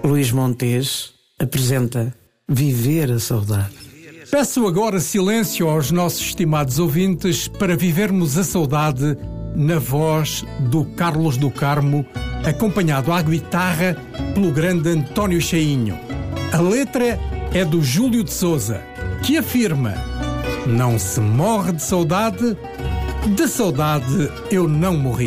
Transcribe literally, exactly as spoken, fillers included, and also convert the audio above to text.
Luís Montes apresenta Viver a Saudade. Peço agora silêncio aos nossos estimados ouvintes para vivermos a saudade na voz do Carlos do Carmo, acompanhado à guitarra pelo grande António Cheinho. A letra é do Júlio de Souza, que afirma: não se morre de saudade, de saudade eu não morri.